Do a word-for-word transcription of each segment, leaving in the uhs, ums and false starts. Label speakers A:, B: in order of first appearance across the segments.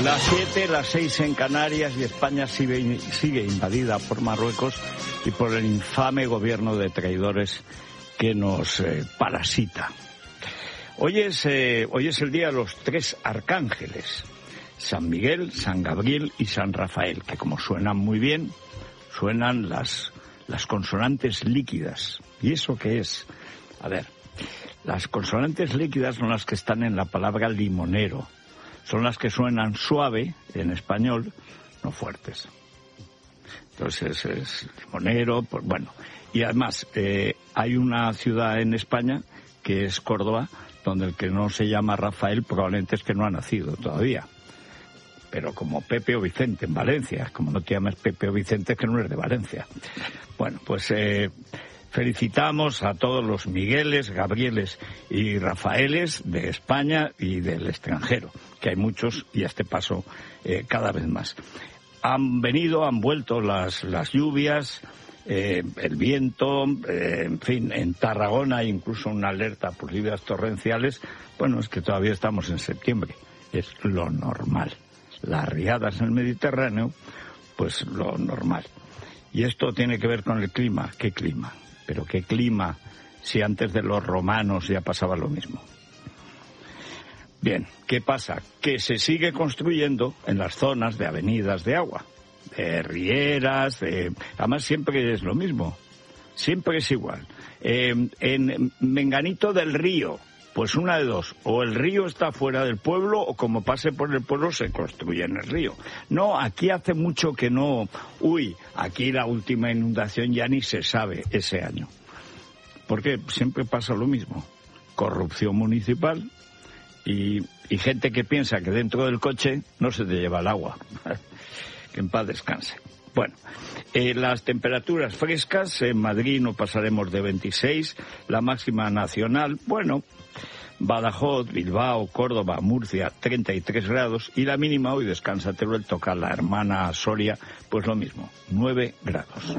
A: Las siete, las seis en Canarias, y España sigue, sigue invadida por Marruecos y por el infame gobierno de traidores que nos eh, parasita. Hoy es, eh, hoy es el día de los tres arcángeles, San Miguel, San Gabriel y San Rafael, que como suenan muy bien, suenan las, las consonantes líquidas. ¿Y eso qué es? A ver, las consonantes líquidas son las que están en la palabra limonero. Son las que suenan suave en español, no fuertes. Entonces es limonero, pues bueno. Y además eh, hay una ciudad en España, que es Córdoba, donde el que no se llama Rafael probablemente es que no ha nacido todavía. Pero como Pepe o Vicente en Valencia, como no te llamas Pepe o Vicente, es que no eres de Valencia. Bueno, pues eh, felicitamos a todos los Migueles, Gabrieles y Rafaeles de España y del extranjero, que hay muchos y a este paso eh, cada vez más. Han venido, han vuelto las, las lluvias, eh, el viento, eh, en fin, en Tarragona hay incluso una alerta por lluvias torrenciales. Bueno, es que todavía estamos en septiembre, es lo normal. Las riadas en el Mediterráneo, pues lo normal. Y esto tiene que ver con el clima. ¿Qué clima? Pero qué clima si antes de los romanos ya pasaba lo mismo. Bien, ¿qué pasa? Que se sigue construyendo en las zonas de avenidas de agua, de rieras, de... además siempre es lo mismo, siempre es igual. Eh, en Menganito del Río, pues una de dos, o el río está fuera del pueblo o como pase por el pueblo se construye en el río. No, aquí hace mucho que no, uy, aquí la última inundación ya ni se sabe ese año. Porque siempre pasa lo mismo, corrupción municipal y, y gente que piensa que dentro del coche no se te lleva el agua. Que en paz descanse. Bueno, eh, las temperaturas frescas, en Madrid no pasaremos de veintiséis, la máxima nacional, bueno, Badajoz, Bilbao, Córdoba, Murcia, treinta y tres grados, y la mínima hoy, descansa Teruel, toca la hermana Soria, pues lo mismo, nueve grados.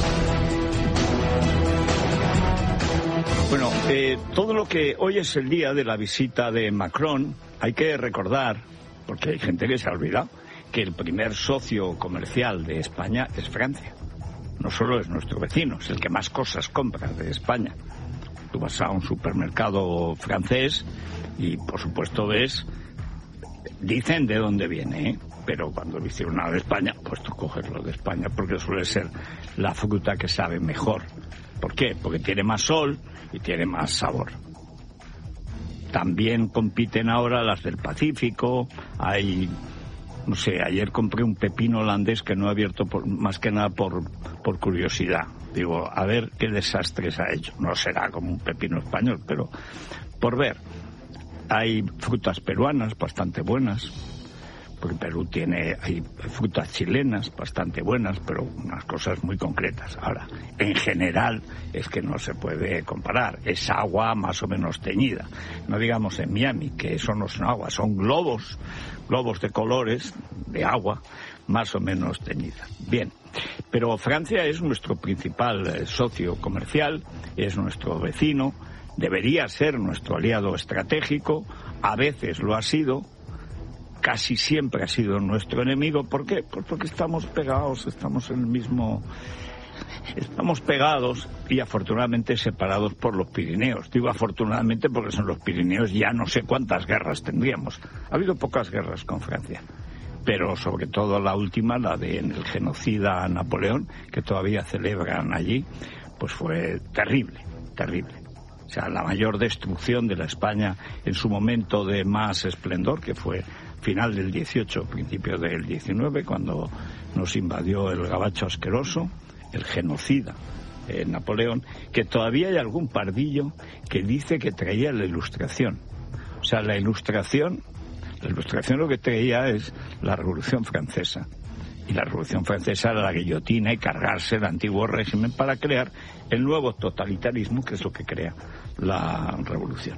A: Bueno, eh, todo lo que hoy es el día de la visita de Macron, hay que recordar, porque hay gente que se ha olvidado, que el primer socio comercial de España es Francia. No solo es nuestro vecino, es el que más cosas compra de España. Tú vas a un supermercado francés y, por supuesto, ves, dicen de dónde viene, ¿eh? Pero cuando hicieron nada de España, pues tú coges lo de España, porque suele ser la fruta que sabe mejor. ¿Por qué? Porque tiene más sol y tiene más sabor. También compiten ahora las del Pacífico, hay... No sé, ayer compré un pepino holandés que no he abierto por, más que nada por, por curiosidad. Digo, a ver qué desastres ha hecho. No será como un pepino español, pero por ver. Hay frutas peruanas bastante buenas, porque Perú tiene, hay frutas chilenas bastante buenas, pero unas cosas muy concretas. Ahora, en general, es que no se puede comparar. Es agua más o menos teñida. No digamos en Miami, que eso no son agua, son globos, globos de colores, de agua, más o menos teñida. Bien, pero Francia es nuestro principal eh, socio comercial, es nuestro vecino, debería ser nuestro aliado estratégico, a veces lo ha sido, casi siempre ha sido nuestro enemigo. ¿Por qué? Pues porque estamos pegados, estamos en el mismo... Estamos pegados y afortunadamente separados por los Pirineos. Digo afortunadamente porque son los Pirineos, ya no sé cuántas guerras tendríamos. Ha habido pocas guerras con Francia, pero sobre todo la última, la de en el genocida Napoleón, que todavía celebran allí, pues fue terrible, terrible. O sea, la mayor destrucción de la España en su momento de más esplendor, que fue final del dieciocho, principio del diecinueve, cuando nos invadió el gabacho asqueroso, el genocida eh, Napoleón, que todavía hay algún pardillo que dice que traía la Ilustración. O sea, la Ilustración, la Ilustración lo que traía es la Revolución Francesa. Y la Revolución Francesa era la guillotina y cargarse el antiguo régimen para crear el nuevo totalitarismo, que es lo que crea la Revolución.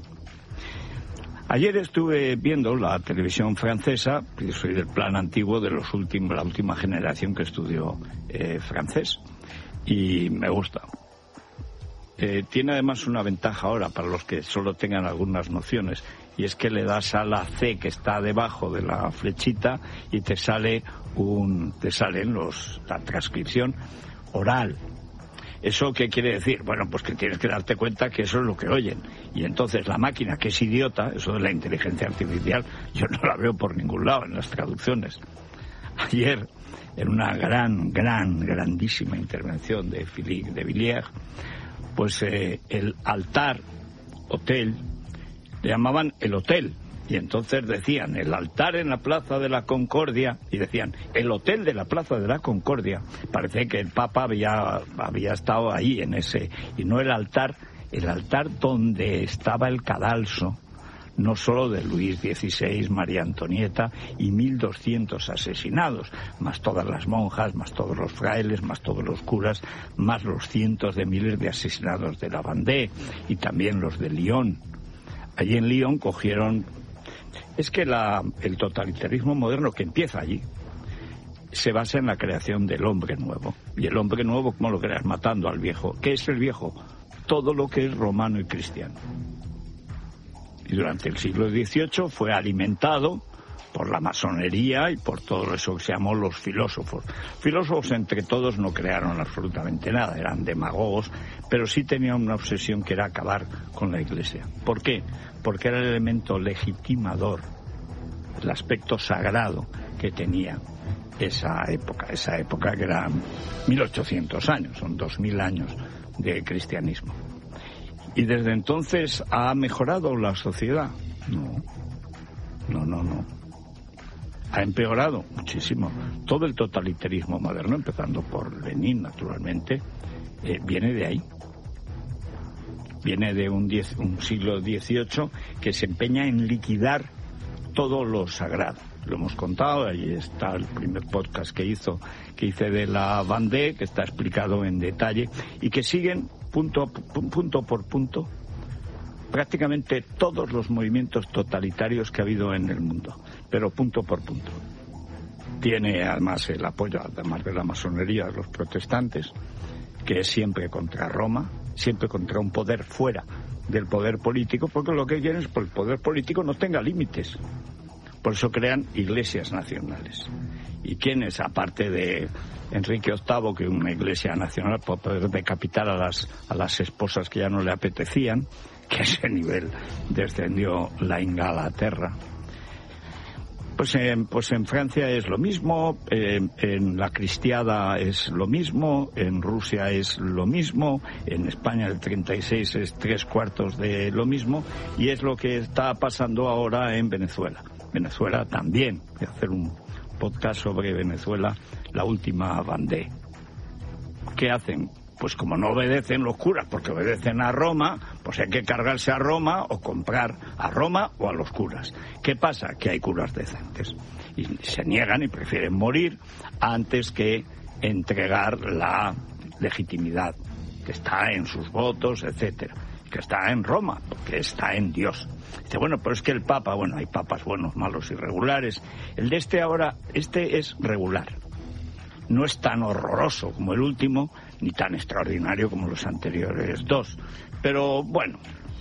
A: Ayer estuve viendo la televisión francesa, yo soy del plan antiguo de los últimos, la última generación que estudió eh, francés, y me gusta. Eh, tiene además una ventaja ahora para los que solo tengan algunas nociones, y es que le das a la C que está debajo de la flechita y te sale un, te salen los, la transcripción oral. ¿Eso qué quiere decir? Bueno, pues que tienes que darte cuenta que eso es lo que oyen. Y entonces la máquina, que es idiota, eso de la inteligencia artificial, yo no la veo por ningún lado en las traducciones. Ayer, en una gran, gran, grandísima intervención de Philippe de Villiers, pues eh, el altar, hotel, le llamaban el hotel. Y entonces decían, el altar en la Plaza de la Concordia, y decían, el hotel de la Plaza de la Concordia. Parece que el Papa había, había estado ahí en ese, y no el altar, el altar donde estaba el cadalso, no solo de Luis dieciséis, María Antonieta y mil doscientos asesinados, más todas las monjas, más todos los frailes, más todos los curas, más los cientos de miles de asesinados de la Vendée y también los de Lyon. Allí en Lyon cogieron... Es que la, el totalitarismo moderno que empieza allí se basa en la creación del hombre nuevo. Y el hombre nuevo, ¿cómo lo creas? Matando al viejo. ¿Qué es el viejo? Todo lo que es romano y cristiano. Y durante el siglo dieciocho fue alimentado por la masonería y por todo eso que se llamó los filósofos. Filósofos entre todos no crearon absolutamente nada, eran demagogos, pero sí tenían una obsesión que era acabar con la Iglesia. ¿Por qué? Porque era el elemento legitimador, el aspecto sagrado que tenía esa época, esa época que eran mil ochocientos años, son dos mil años de cristianismo. ¿Y desde entonces ha mejorado la sociedad? No, no, no, no. Ha empeorado muchísimo. Todo el totalitarismo moderno, empezando por Lenin, naturalmente, eh, viene de ahí. Viene de un, diez, un siglo dieciocho que se empeña en liquidar todo lo sagrado. Lo hemos contado, ahí está el primer podcast que hizo, que hice de la Vendée, que está explicado en detalle, y que siguen punto, punto por punto prácticamente todos los movimientos totalitarios que ha habido en el mundo, pero punto por punto. Tiene además el apoyo, además de la masonería, de los protestantes, que es siempre contra Roma, siempre contra un poder fuera del poder político, porque lo que quieren es que el poder político no tenga límites. Por eso crean iglesias nacionales. ¿Y quiénes, aparte de Enrique octavo, que una iglesia nacional para poder decapitar a las, a las esposas que ya no le apetecían, que a ese nivel descendió la Inglaterra? Pues en, pues en Francia es lo mismo, eh, en la cristiada es lo mismo, en Rusia es lo mismo, en España el treinta y seis es tres cuartos de lo mismo, y es lo que está pasando ahora en Venezuela. Venezuela también, voy a hacer un podcast sobre Venezuela, la última Vendée. ¿Qué hacen? Pues como no obedecen los curas, porque obedecen a Roma, pues hay que cargarse a Roma o comprar a Roma o a los curas. ¿Qué pasa? Que hay curas decentes. Y se niegan y prefieren morir antes que entregar la legitimidad que está en sus votos, etcétera, que está en Roma, porque está en Dios. Dice, bueno, pero es que el Papa, bueno, hay papas buenos, malos y regulares. El de este ahora, este es regular. No es tan horroroso como el último, ni tan extraordinario como los anteriores dos. Pero bueno,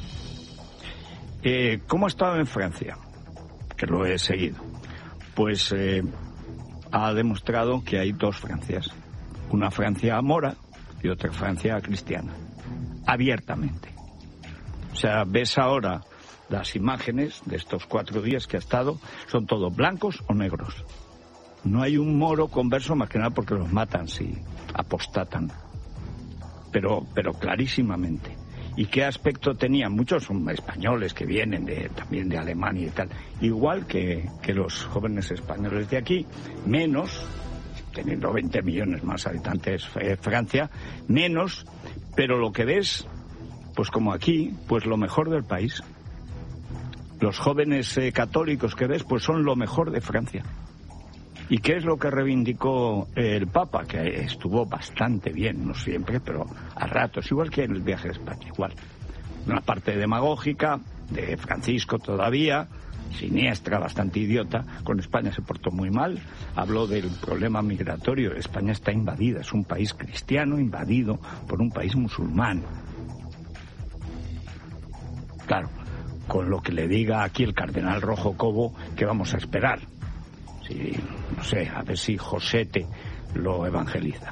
A: eh, ¿cómo ha estado en Francia? Que lo he seguido. Pues eh, ha demostrado que hay dos Francias. Una Francia mora y otra Francia cristiana. Abiertamente. O sea, ves ahora las imágenes de estos cuatro días que ha estado, son todos blancos o negros. No hay un moro converso, más que nada porque los matan si apostatan. Pero, pero clarísimamente. ¿Y qué aspecto tenían? Muchos son españoles que vienen de, también de Alemania y tal. Igual que, que los jóvenes españoles de aquí, menos, teniendo veinte millones más habitantes eh, Francia, menos, pero lo que ves, pues como aquí, pues lo mejor del país. Los jóvenes eh, católicos que ves, pues son lo mejor de Francia. ¿Y qué es lo que reivindicó el Papa? Que estuvo bastante bien, no siempre, pero a ratos, igual que en el viaje de España, igual. Una parte demagógica, de Francisco todavía, siniestra, bastante idiota. Con España se portó muy mal, habló del problema migratorio. España está invadida, es un país cristiano invadido por un país musulmán. Claro, con lo que le diga aquí el cardenal Rojo Cobo, ¿qué vamos a esperar? Si, no sé, a ver si Josete lo evangeliza.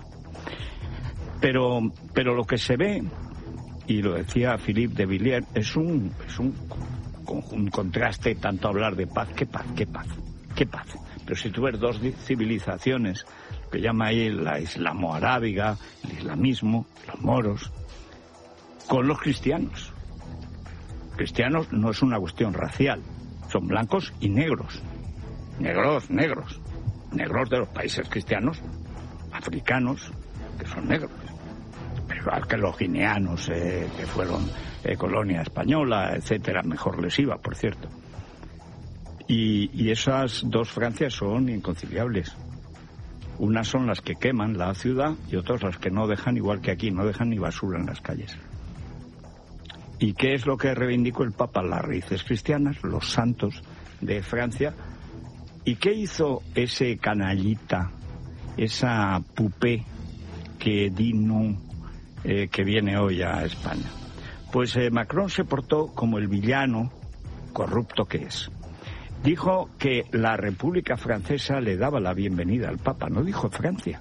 A: Pero, pero lo que se ve, y lo decía Philippe de Villiers, es un, es un, un contraste, tanto hablar de paz, qué paz, qué paz, qué paz. Pero si tú ves dos civilizaciones, lo que llama ahí la islamo-arábiga, el islamismo, los moros, con los cristianos. Cristianos no es una cuestión racial, son blancos y negros. Negros, negros. Negros de los países cristianos, africanos, que son negros. Pero igual que los guineanos, eh, que fueron eh, colonia española, etcétera, mejor les iba, por cierto. Y, y esas dos Francias son inconciliables. Unas son las que queman la ciudad y otras las que no dejan, igual que aquí, no dejan ni basura en las calles. ¿Y qué es lo que reivindicó el Papa? Las raíces cristianas, los santos de Francia. ¿Y qué hizo ese canallita, esa pupé que Dino, eh, que viene hoy a España? Pues eh, Macron se portó como el villano corrupto que es. Dijo que la República Francesa le daba la bienvenida al Papa, no dijo Francia,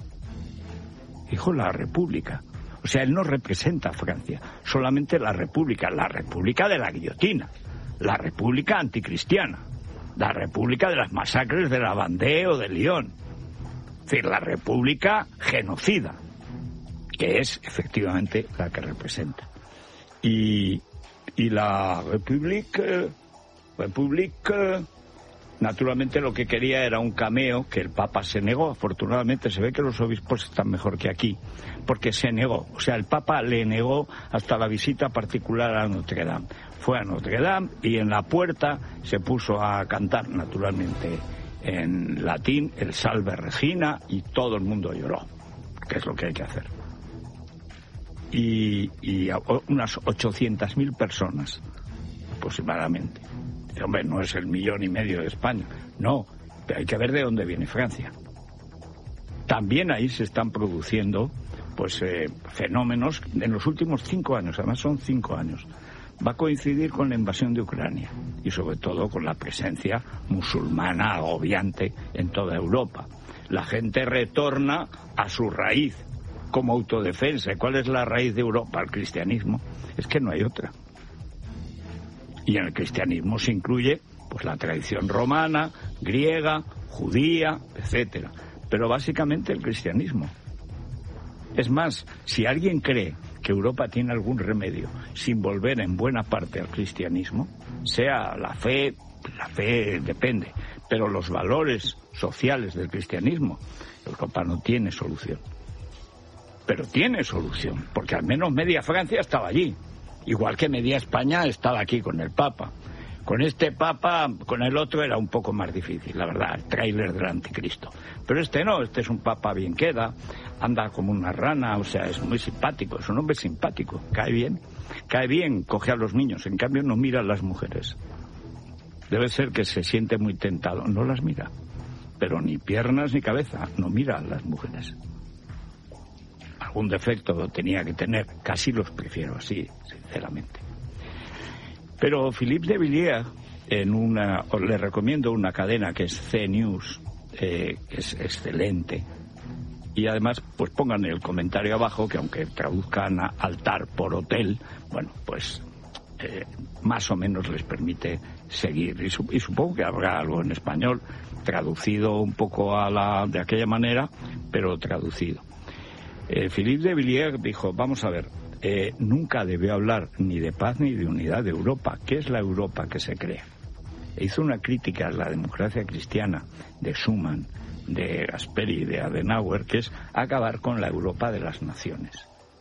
A: dijo la República. O sea, él no representa a Francia, solamente la República, la República de la guillotina, la República anticristiana, la República de las masacres de la Vendée o de Lyon. Es decir, la República genocida, que es efectivamente la que representa. Y, y la República, República, naturalmente lo que quería era un cameo, que el Papa se negó. Afortunadamente se ve que los obispos están mejor que aquí, porque se negó. O sea, el Papa le negó hasta la visita particular a Notre Dame. Fue a Notre Dame y en la puerta se puso a cantar, naturalmente, en latín, el Salve Regina, y todo el mundo lloró, que es lo que hay que hacer. Y, y unas ochocientas mil personas, aproximadamente. Y, hombre, no es el millón y medio de España, no, pero hay que ver de dónde viene Francia. También ahí se están produciendo pues eh, fenómenos en los últimos cinco años, además son cinco años. Va a coincidir con la invasión de Ucrania y sobre todo con la presencia musulmana agobiante en toda Europa. La gente retorna a su raíz como autodefensa. ¿Cuál es la raíz de Europa? El cristianismo. Es que no hay otra. Y en el cristianismo se incluye pues la tradición romana, griega, judía, etcétera. Pero básicamente el cristianismo. Es más, si alguien cree que Europa tiene algún remedio sin volver en buena parte al cristianismo, sea la fe, la fe depende, pero los valores sociales del cristianismo, Europa no tiene solución. Pero tiene solución, porque al menos media Francia estaba allí, igual que media España estaba aquí con el Papa. Con este Papa, con el otro era un poco más difícil, la verdad, el tráiler del anticristo. Pero este no, este es un Papa bien queda, anda como una rana, o sea, es muy simpático, es un hombre simpático, cae bien, cae bien, coge a los niños, en cambio no mira a las mujeres. Debe ser que se siente muy tentado, no las mira, pero ni piernas ni cabeza, no mira a las mujeres. Algún defecto tenía que tener, casi los prefiero así, sinceramente. Pero Philippe de Villiers, en una, le recomiendo una cadena que es C News, eh, que es excelente. Y además, pues pongan el comentario abajo, que aunque traduzcan a altar por hotel, bueno, pues eh, más o menos les permite seguir. Y, su, y supongo que habrá algo en español, traducido un poco a la de aquella manera, pero traducido. Eh, Philippe de Villiers dijo, vamos a ver, Eh, nunca debió hablar ni de paz ni de unidad de Europa. ¿Qué es la Europa que se crea? E hizo una crítica a la democracia cristiana de Schuman, de Gasperi, de Adenauer, que es acabar con la Europa de las naciones.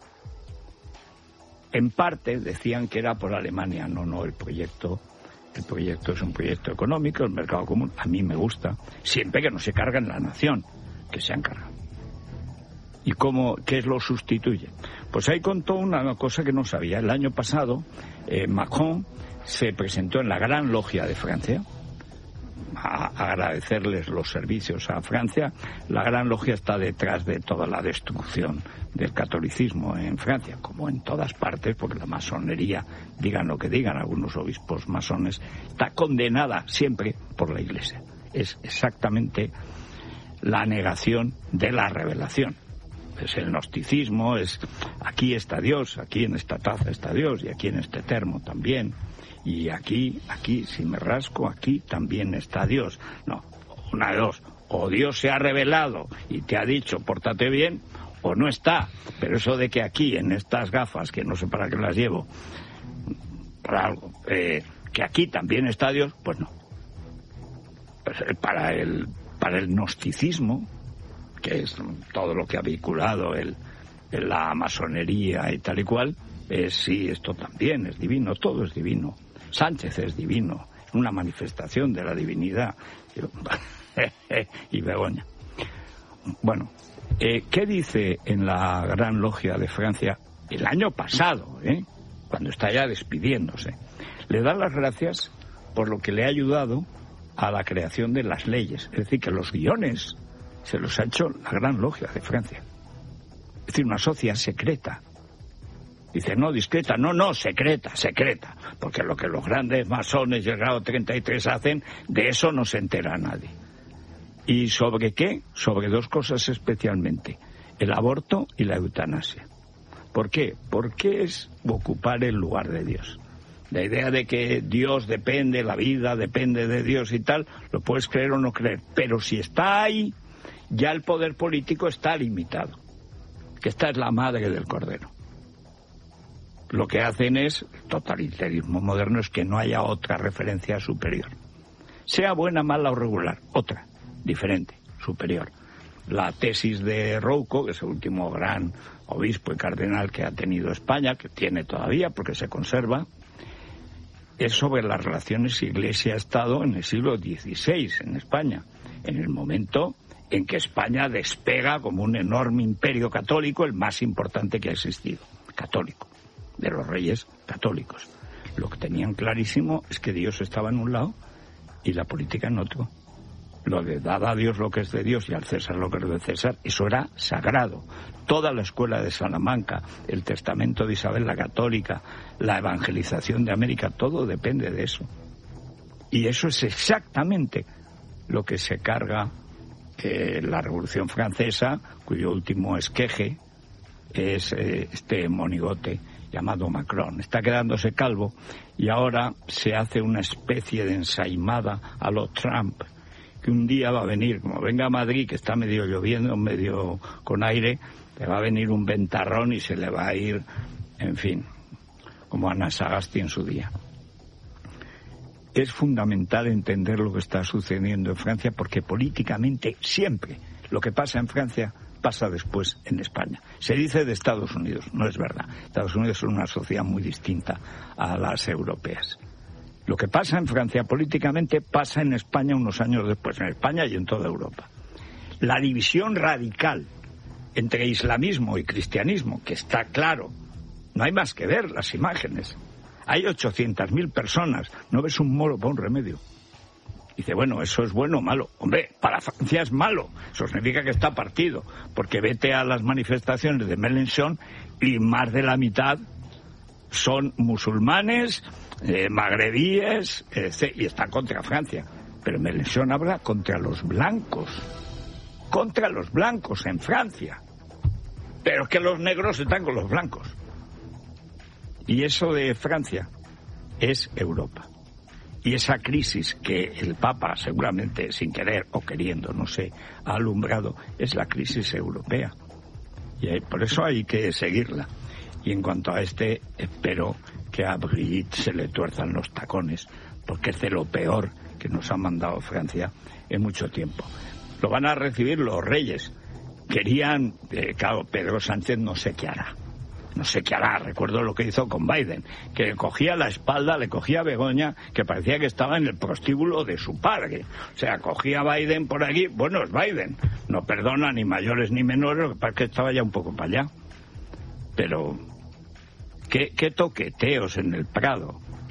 A: En parte decían que era por Alemania. No, no, el proyecto, el proyecto es un proyecto económico, el mercado común, a mí me gusta, siempre que no se carga en la nación, que se han cargado. ¿Y cómo, qué lo sustituye? Pues ahí contó una cosa que no sabía. El año pasado, eh, Macron se presentó en la Gran Logia de Francia. a agradecerles los servicios a Francia. La Gran Logia está detrás de toda la destrucción del catolicismo en Francia, como en todas partes, porque la masonería, digan lo que digan algunos obispos masones, está condenada siempre por la Iglesia. Es exactamente la negación de la revelación. Es el gnosticismo, es aquí está Dios, aquí en esta taza está Dios, y aquí en este termo también, y aquí, aquí, si me rasco, aquí también está Dios. No, una de dos, o Dios se ha revelado y te ha dicho pórtate bien, o no está. Pero eso de que aquí, en estas gafas, que no sé para qué las llevo, para algo, eh, que aquí también está Dios, pues no. Pues para el, para el gnosticismo, que es todo lo que ha vinculado el, la masonería y tal y cual, es sí, esto también es divino, todo es divino. Sánchez es divino, es una manifestación de la divinidad. Y Begoña. Bueno, eh, ¿qué dice en la Gran Logia de Francia el año pasado, eh, cuando está ya despidiéndose? Le da las gracias por lo que le ha ayudado a la creación de las leyes, es decir, que los guiones se los ha hecho la Gran Logia de Francia. Es decir, una sociedad secreta. Dice, no, discreta, no, no, secreta, secreta. Porque lo que los grandes masones y el grado treinta y tres hacen, de eso no se entera nadie. ¿Y sobre qué? Sobre dos cosas especialmente. El aborto y la eutanasia. ¿Por qué? Porque es ocupar el lugar de Dios. La idea de que Dios depende, la vida depende de Dios y tal, lo puedes creer o no creer. Pero si está ahí, ya el poder político está limitado. Que esta es la madre del cordero. Lo que hacen es, el totalitarismo moderno, es que no haya otra referencia superior. Sea buena, mala o regular, otra, diferente, superior. La tesis de Rouco, que es el último gran obispo y cardenal que ha tenido España, que tiene todavía porque se conserva, es sobre las relaciones Iglesia-Estado en el siglo dieciséis en España, en el momento en que España despega como un enorme imperio católico, el más importante que ha existido, católico, de los reyes católicos. Lo que tenían clarísimo es que Dios estaba en un lado y la política en otro. Lo de dar a Dios lo que es de Dios y al César lo que es de César, eso era sagrado. Toda la escuela de Salamanca, el testamento de Isabel la Católica, la evangelización de América, todo depende de eso. Y eso es exactamente lo que se carga eh, la Revolución Francesa, cuyo último esqueje es eh, este monigote llamado Macron. Está quedándose calvo y ahora se hace una especie de ensaimada a lo Trump, que un día va a venir, como venga a Madrid, que está medio lloviendo, medio con aire, le va a venir un ventarrón y se le va a ir, en fin, como a Ana Sagasti en su día. Es fundamental entender lo que está sucediendo en Francia, porque políticamente siempre lo que pasa en Francia pasa después en España. Se dice de Estados Unidos, no es verdad. Estados Unidos es una sociedad muy distinta a las europeas. Lo que pasa en Francia políticamente pasa en España unos años después, en España y en toda Europa. La división radical entre islamismo y cristianismo, que está claro, no hay más que ver las imágenes. Hay ochocientas mil personas, no ves un moro para un remedio. Dice, bueno, ¿eso es bueno o malo? Hombre, para Francia es malo, eso significa que está partido, porque vete a las manifestaciones de Mélenchon y más de la mitad son musulmanes, eh, magrebíes, etcétera, y están contra Francia. Pero Mélenchon habla contra los blancos, contra los blancos en Francia. Pero es que los negros están con los blancos. Y eso de Francia es Europa. Y esa crisis que el Papa, seguramente sin querer o queriendo, no sé, ha alumbrado, es la crisis europea. Y por eso hay que seguirla. Y en cuanto a este, espero que a Brigitte se le tuerzan los tacones, porque es de lo peor que nos ha mandado Francia en mucho tiempo. Lo van a recibir los reyes. Querían, eh, claro, Pedro Sánchez no sé qué hará. No sé qué hará, recuerdo lo que hizo con Biden, que le cogía la espalda, le cogía a Begoña, que parecía que estaba en el prostíbulo de su padre. O sea, cogía a Biden por aquí, bueno, es Biden, no perdona ni mayores ni menores, lo que pasa es que estaba ya un poco para allá. Pero, ¿qué, qué toqueteos en el Prado?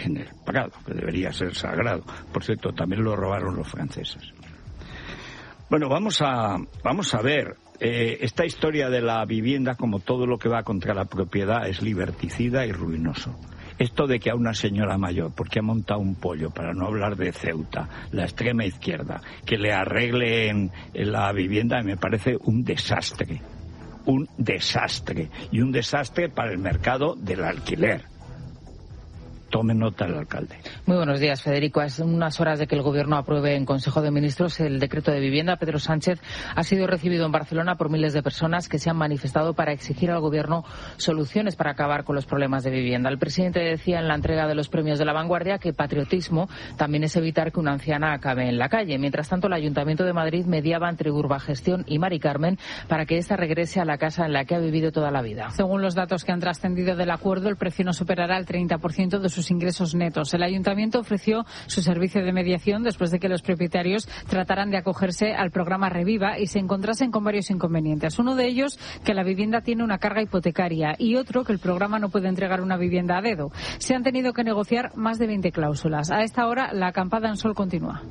A: en el Prado, que debería ser sagrado. Por cierto, también lo robaron los franceses. Bueno, vamos a, vamos a ver. Eh, esta historia de la vivienda, como todo lo que va contra la propiedad, es liberticida y ruinoso. Esto de que a una señora mayor, porque ha montado un pollo, para no hablar de Ceuta, la extrema izquierda, que le arreglen la vivienda, me parece un desastre. Un desastre. Y un desastre para el mercado del alquiler. Tome nota el alcalde.
B: Muy buenos días, Federico. Hace unas horas de que el Gobierno apruebe en Consejo de Ministros el decreto de vivienda, Pedro Sánchez ha sido recibido en Barcelona por miles de personas que se han manifestado para exigir al Gobierno soluciones para acabar con los problemas de vivienda. El presidente decía en la entrega de los premios de La Vanguardia que patriotismo también es evitar que una anciana acabe en la calle. Mientras tanto, el Ayuntamiento de Madrid mediaba entre Urbagestión y Mari Carmen para que ésta regrese a la casa en la que ha vivido toda la vida.
C: Según los datos que han trascendido del acuerdo, el precio no superará el treinta por ciento de sus ingresos netos. El Ayuntamiento ofreció su servicio de mediación después de que los propietarios trataran de acogerse al programa Reviva y se encontrasen con varios inconvenientes. Uno de ellos, que la vivienda tiene una carga hipotecaria, y otro, que el programa no puede entregar una vivienda a dedo. Se han tenido que negociar más de veinte cláusulas. A esta hora, la acampada en Sol continúa.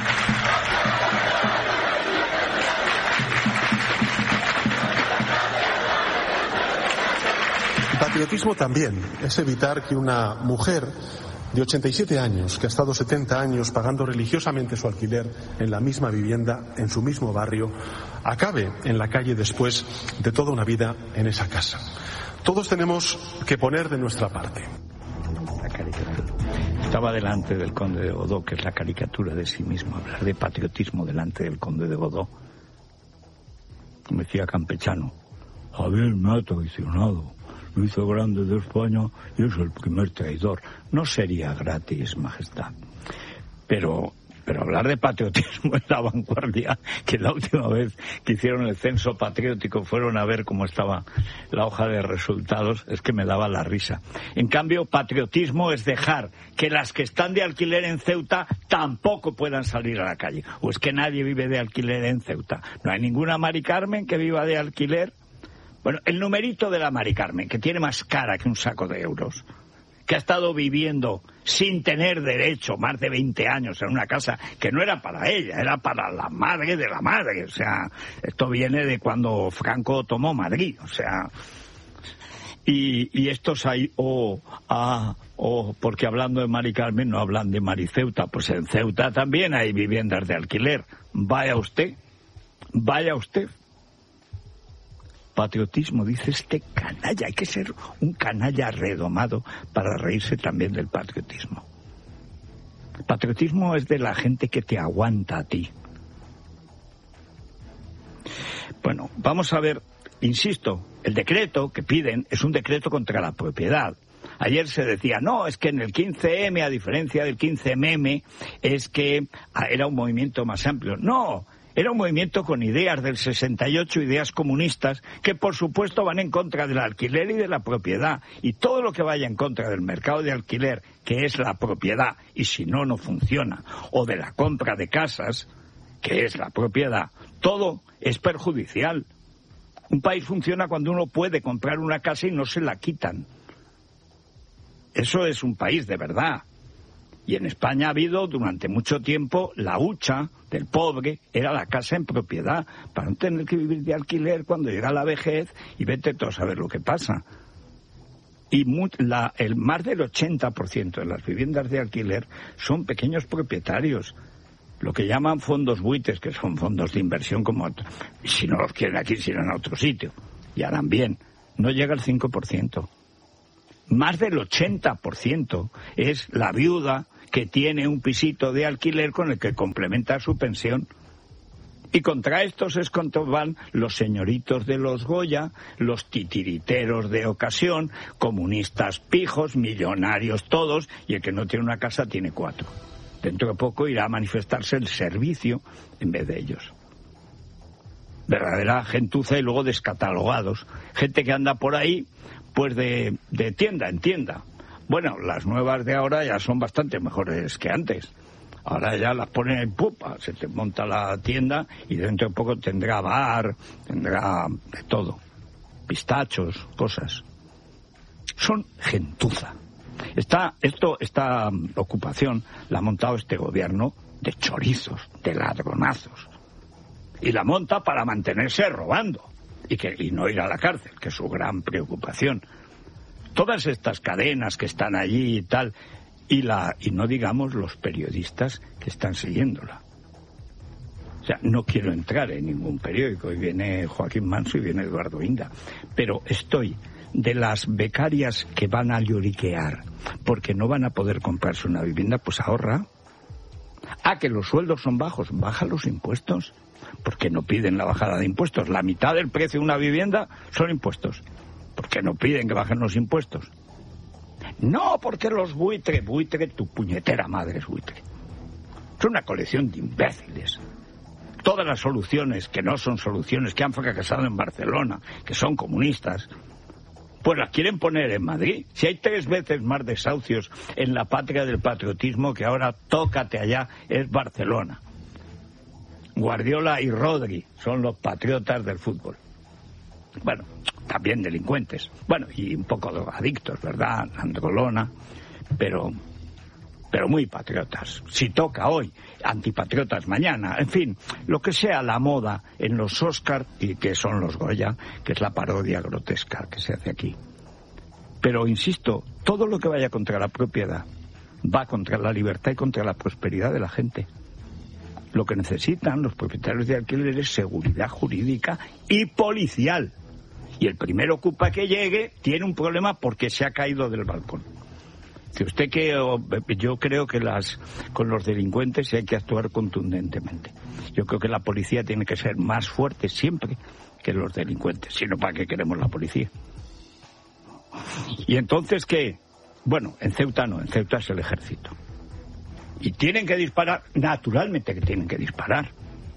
D: Patriotismo también es evitar que una mujer de ochenta y siete años, que ha estado setenta años pagando religiosamente su alquiler en la misma vivienda, en su mismo barrio, acabe en la calle después de toda una vida en esa casa. Todos tenemos que poner de nuestra parte.
A: La caricatura. Estaba delante del conde de Godó, que es la caricatura de sí mismo. Hablar de patriotismo delante del conde de Godó. Como decía Campechano, Javier me ha traicionado. Lo hizo grande de España y es el primer traidor. No sería gratis, Majestad. Pero, pero hablar de patriotismo en La Vanguardia, que la última vez que hicieron el censo patriótico fueron a ver cómo estaba la hoja de resultados, es que me daba la risa. En cambio, patriotismo es dejar que las que están de alquiler en Ceuta tampoco puedan salir a la calle. O es que nadie vive de alquiler en Ceuta. No hay ninguna Mari Carmen que viva de alquiler. Bueno, el numerito de la Mari Carmen, que tiene más cara que un saco de euros, que ha estado viviendo sin tener derecho más de veinte años en una casa que no era para ella, era para la madre de la madre. O sea, esto viene de cuando Franco tomó Madrid, o sea... Y, y estos hay, o, oh, ah, o, oh, porque hablando de Mari Carmen no hablan de Mari Ceuta, pues en Ceuta también hay viviendas de alquiler. Vaya usted, vaya usted. Patriotismo, dice este canalla. Hay que ser un canalla redomado para reírse también del patriotismo. El patriotismo es de la gente que te aguanta a ti. Bueno, vamos a ver, insisto, el decreto que piden es un decreto contra la propiedad. Ayer se decía, no, es que en el quince eme, a diferencia del quince eme, es que era un movimiento más amplio. No, era un movimiento con ideas del sesenta y ocho, ideas comunistas, que por supuesto van en contra del alquiler y de la propiedad. Y todo lo que vaya en contra del mercado de alquiler, que es la propiedad, y si no, no funciona, o de la compra de casas, que es la propiedad, todo es perjudicial. Un país funciona cuando uno puede comprar una casa y no se la quitan. Eso es un país de verdad. Y en España ha habido durante mucho tiempo la hucha del pobre, era la casa en propiedad, para no tener que vivir de alquiler cuando llega la vejez y vete tú a saber lo que pasa. Y mu- la, el más del ochenta por ciento de las viviendas de alquiler son pequeños propietarios, lo que llaman fondos buitres, que son fondos de inversión como otros. Y si no los quieren aquí, si irán a otro sitio. Y harán bien. No llega al cinco por ciento. Más del ochenta por ciento es la viuda que tiene un pisito de alquiler con el que complementa su pensión. Y contra estos es contra van los señoritos de los Goya, los titiriteros de ocasión, comunistas pijos, millonarios todos, y el que no tiene una casa tiene cuatro. Dentro de poco irá a manifestarse el servicio en vez de ellos. Verdadera gentuza y luego descatalogados. Gente que anda por ahí, pues de, de tienda en tienda. Bueno, las nuevas de ahora ya son bastante mejores que antes. Ahora ya las ponen en pupa, se te monta la tienda y dentro de poco tendrá bar, tendrá de todo. Pistachos, cosas. Son gentuza. Está, esto, esta ocupación la ha montado este gobierno de chorizos, de ladronazos. Y la monta para mantenerse robando y, que, y no ir a la cárcel, que es su gran preocupación. Todas estas cadenas que están allí y tal, y, la, y no digamos los periodistas que están siguiéndola. O sea, no quiero entrar en ningún periódico, y viene Joaquín Manso y viene Eduardo Inda, pero estoy de las becarias que van a lloriquear porque no van a poder comprarse una vivienda, pues ahorra. Ah, que los sueldos son bajos, baja los impuestos, porque no piden la bajada de impuestos. La mitad del precio de una vivienda son impuestos, porque no piden que bajen los impuestos. No, porque los buitre, buitre, tu puñetera madre es buitre. Es una colección de imbéciles. Todas las soluciones que no son soluciones, que han fracasado en Barcelona, que son comunistas, pues las quieren poner en Madrid. Si hay tres veces más desahucios en la patria del patriotismo, que ahora tócate allá, es Barcelona. Guardiola y Rodri son los patriotas del fútbol. Bueno, también delincuentes. Bueno, y un poco drogadictos, ¿verdad? Androlona, pero... pero muy patriotas. Si toca hoy, antipatriotas mañana, en fin, lo que sea la moda en los Oscar y que son los Goya, que es la parodia grotesca que se hace aquí. Pero insisto, todo lo que vaya contra la propiedad va contra la libertad y contra la prosperidad de la gente. Lo que necesitan los propietarios de alquiler es seguridad jurídica y policial. Y el primer ocupa que llegue tiene un problema porque se ha caído del balcón. Que usted que yo creo que las con los delincuentes hay que actuar contundentemente. Yo creo que la policía tiene que ser más fuerte siempre que los delincuentes, sino para qué queremos la policía. Y entonces qué, bueno, en Ceuta no, en Ceuta es el ejército. Y tienen que disparar, naturalmente que tienen que disparar.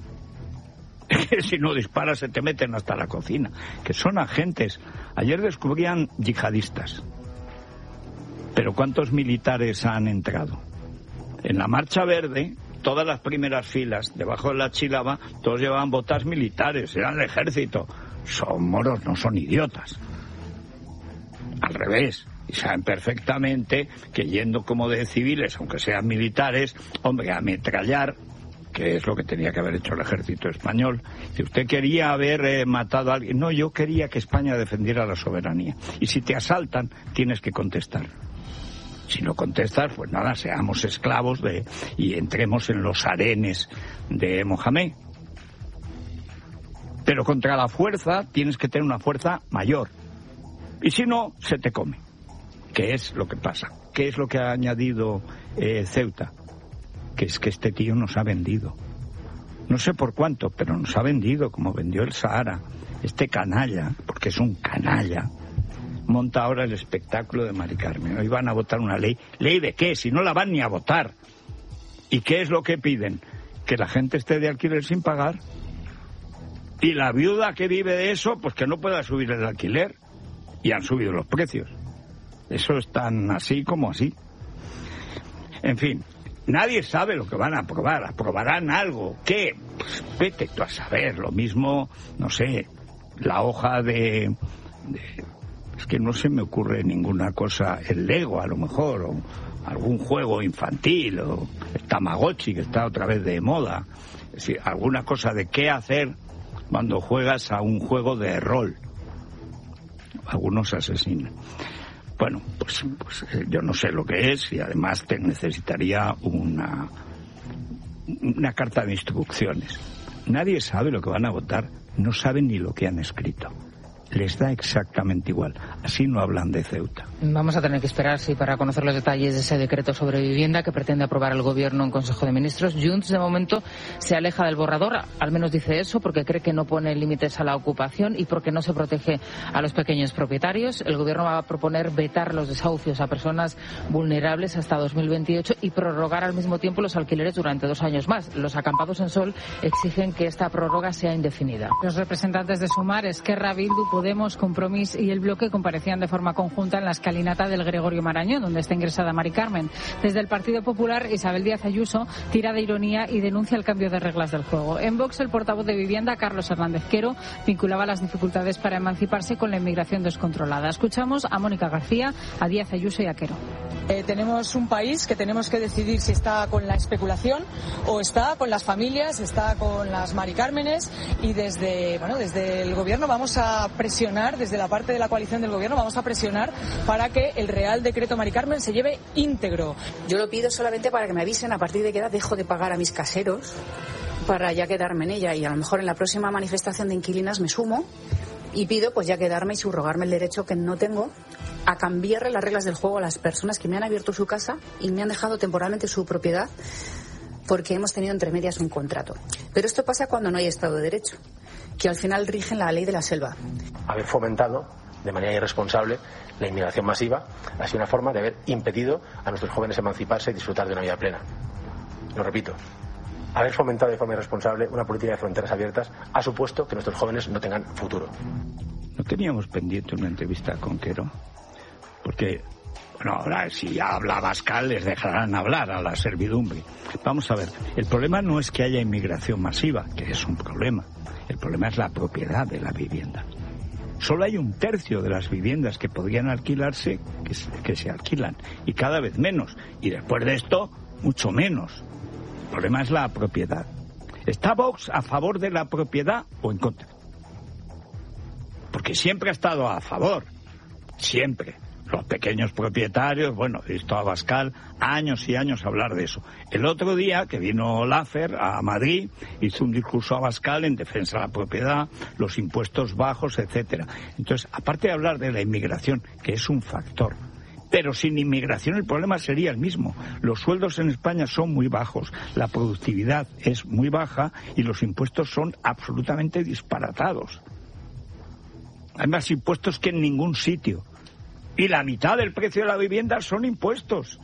A: Si no disparas se te meten hasta la cocina, que son agentes. Ayer descubrían yihadistas. Pero ¿cuántos militares han entrado? En la Marcha Verde, todas las primeras filas, debajo de la chilaba, todos llevaban botas militares, eran el ejército. Son moros, no son idiotas. Al revés, y saben perfectamente que yendo como de civiles, aunque sean militares, hombre, a ametrallar, que es lo que tenía que haber hecho el ejército español. Si usted quería haber eh, matado a alguien, no, yo quería que España defendiera la soberanía. Y si te asaltan, tienes que contestar. Si no contestas, pues nada, seamos esclavos de y entremos en los harenes de Mohamed. Pero contra la fuerza tienes que tener una fuerza mayor. Y si no, se te come. ¿Qué es lo que pasa? ¿Qué es lo que ha añadido eh, Ceuta? Que es que este tío nos ha vendido. No sé por cuánto, pero nos ha vendido como vendió el Sahara. Este canalla, porque es un canalla, monta ahora el espectáculo de Mari Carmen. Hoy van a votar una ley. ¿Ley de qué? Si no la van ni a votar. ¿Y qué es lo que piden? Que la gente esté de alquiler sin pagar. Y la viuda que vive de eso, pues que no pueda subir el alquiler. Y han subido los precios. Eso es tan así como así. En fin, nadie sabe lo que van a aprobar. Aprobarán algo. ¿Qué? Pues vete tú a saber. Lo mismo, no sé, la hoja de... de es que no se me ocurre ninguna cosa, el Lego a lo mejor, o algún juego infantil, o el Tamagotchi que está otra vez de moda. Es decir, alguna cosa de qué hacer cuando juegas a un juego de rol. Algunos asesinan. Bueno, pues, pues yo no sé lo que es y además te necesitaría una, una carta de instrucciones. Nadie sabe lo que van a votar, no saben ni lo que han escrito. Les da exactamente igual. Así no hablan de Ceuta.
B: Vamos a tener que esperar, sí, para conocer los detalles de ese decreto sobre vivienda que pretende aprobar el Gobierno en Consejo de Ministros. Junts, de momento, se aleja del borrador, al menos dice eso, porque cree que no pone límites a la ocupación y porque no se protege a los pequeños propietarios. El Gobierno va a proponer vetar los desahucios a personas vulnerables hasta dos mil veintiocho y prorrogar al mismo tiempo los alquileres durante dos años más. Los acampados en Sol exigen que esta prórroga sea indefinida.
C: Los representantes de Sumar, Esquerra, Bildu, Podemos, Compromís y El Bloque comparecían de forma conjunta en la escalinata del Gregorio Marañón, donde está ingresada Mari Carmen. Desde el Partido Popular, Isabel Díaz Ayuso tira de ironía y denuncia el cambio de reglas del juego. En Vox, el portavoz de Vivienda, Carlos Hernández Quero, vinculaba las dificultades para emanciparse con la inmigración descontrolada. Escuchamos a Mónica García, a Díaz Ayuso y a Quero.
E: Eh, tenemos un país que tenemos que decidir si está con la especulación o está con las familias, está con las Mari Cármenes, y desde, bueno, desde el gobierno vamos a presionar, desde la parte de la coalición del gobierno vamos a presionar para que el Real Decreto Mari Carmen se lleve íntegro.
F: Yo lo pido solamente para que me avisen a partir de qué edad dejo de pagar a mis caseros para ya quedarme en ella, y a lo mejor en la próxima manifestación de inquilinas me sumo y pido pues ya quedarme y subrogarme el derecho que no tengo a cambiarle las reglas del juego a las personas que me han abierto su casa y me han dejado temporalmente su propiedad porque hemos tenido entre medias un contrato. Pero esto pasa cuando no hay Estado de Derecho, que al final rigen la ley de la selva.
G: Haber fomentado de manera irresponsable la inmigración masiva ha sido una forma de haber impedido a nuestros jóvenes emanciparse y disfrutar de una vida plena. Lo repito, haber fomentado de forma irresponsable una política de fronteras abiertas ha supuesto que nuestros jóvenes no tengan futuro.
A: No teníamos pendiente una entrevista con Quero, porque, bueno, ahora si ya habla Abascal les dejarán hablar a la servidumbre. Vamos a ver, el problema no es que haya inmigración masiva, que es un problema. El problema es la propiedad de la vivienda. Solo hay un tercio de las viviendas que podrían alquilarse que se, que se alquilan, y cada vez menos. Y después de esto, mucho menos. El problema es la propiedad. ¿Está Vox a favor de la propiedad o en contra? Porque siempre ha estado a favor. Siempre. Los pequeños propietarios, bueno, he visto a Abascal años y años hablar de eso. El otro día que vino Laffer a Madrid, hizo un discurso a Abascal en defensa de la propiedad, los impuestos bajos, etcétera. Entonces, aparte de hablar de la inmigración, que es un factor, pero sin inmigración el problema sería el mismo. Los sueldos en España son muy bajos, la productividad es muy baja y los impuestos son absolutamente disparatados. Hay más impuestos que en ningún sitio. Y la mitad del precio de la vivienda son impuestos.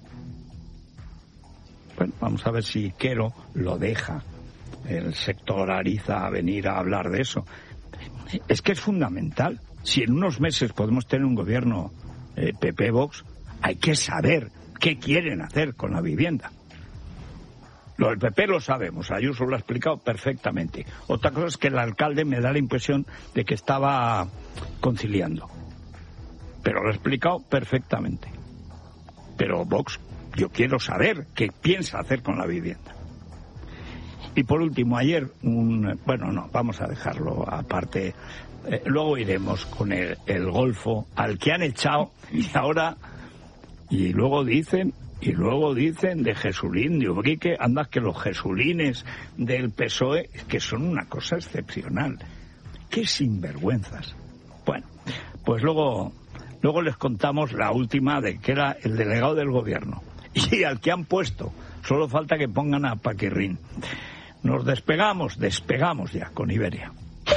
A: Bueno, vamos a ver si Quero lo deja el sector Ariza a venir a hablar de eso. Es que es fundamental. Si en unos meses podemos tener un gobierno eh, P P-Vox, hay que saber qué quieren hacer con la vivienda. Lo del P P lo sabemos, Ayuso lo ha explicado perfectamente. Otra cosa es que el alcalde me da la impresión de que estaba conciliando. Pero lo he explicado perfectamente. Pero Vox, yo quiero saber qué piensa hacer con la vivienda. Y por último, ayer, un, bueno, no, vamos a dejarlo aparte. Eh, luego iremos con el, el Golfo, al que han echado, y ahora, y luego dicen, y luego dicen de Jesulín, de Ubrique, anda que los jesulines del P S O E, que son una cosa excepcional. ¡Qué sinvergüenzas! Bueno, pues luego... Luego les contamos la última, de que era el delegado del gobierno. Y al que han puesto, solo falta que pongan a Paquirrín. Nos despegamos, despegamos ya con Iberia.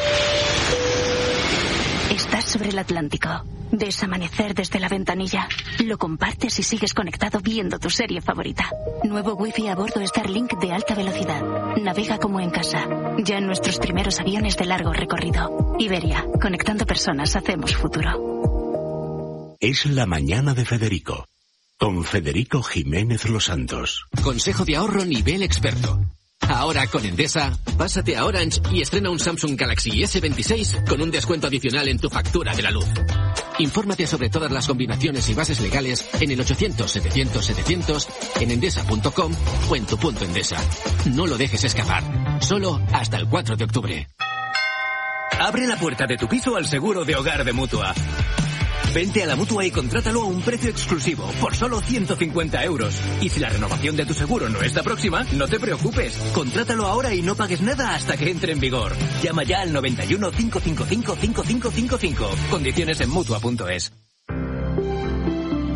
H: Estás sobre el Atlántico. Ves amanecer desde la ventanilla. Lo compartes y sigues conectado viendo tu serie favorita. Nuevo wifi a bordo Starlink de alta velocidad. Navega como en casa. Ya en nuestros primeros aviones de largo recorrido. Iberia, conectando personas, hacemos futuro.
I: Es la mañana de Federico, con Federico Jiménez Los Santos.
J: Consejo de ahorro nivel experto. Ahora con Endesa, pásate a Orange y estrena un Samsung Galaxy ese veintiséis con un descuento adicional en tu factura de la luz. Infórmate sobre todas las combinaciones y bases legales en el ochocientos setecientos setecientos, en endesa punto com o en tu punto Endesa. No lo dejes escapar. Solo hasta el cuatro de octubre.
K: Abre la puerta de tu piso al seguro de hogar de Mutua. Vente a la Mutua y contrátalo a un precio exclusivo, por solo ciento cincuenta euros. Y si la renovación de tu seguro no está próxima, no te preocupes. Contrátalo ahora y no pagues nada hasta que entre en vigor. Llama ya al noventa y uno, cinco cinco cinco, cinco cinco cinco cinco. Condiciones en Mutua punto es.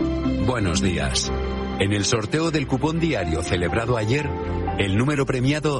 I: Buenos días. En el sorteo del cupón diario celebrado ayer, el número premiado